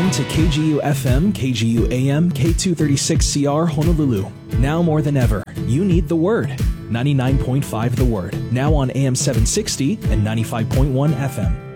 listening to KGU FM, KGU AM, K236CR Honolulu. Now more than ever, you need the Word. 99.5 The Word. Now on AM 760 and 95.1 FM.